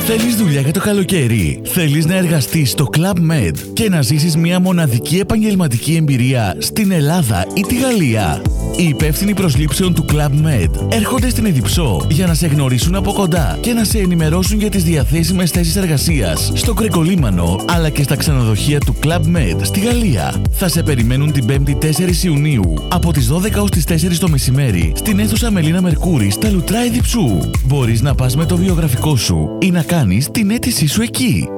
Θέλεις δουλειά για το καλοκαίρι? Θέλεις να εργαστείς στο Club Med και να ζήσεις μια μοναδική επαγγελματική εμπειρία στην Ελλάδα ή τη Γαλλία? Οι υπεύθυνοι προσλήψεων του Club Med έρχονται στην Εδιψό για να σε γνωρίσουν από κοντά και να σε ενημερώσουν για τις διαθέσιμες θέσεις εργασίας στο Κρεκολίμανο αλλά και στα ξενοδοχεία του Club Med στη Γαλλία. Θα σε περιμένουν την 5η 4 Ιουνίου από τις 12 ως τις 4 το μεσημέρι στην αίθουσα Μελίνα Μερκούρη στα Λουτρά Εδιψού. Μπορείς να πας με το βιογραφικό σου ή να κάνεις την αίτησή σου εκεί.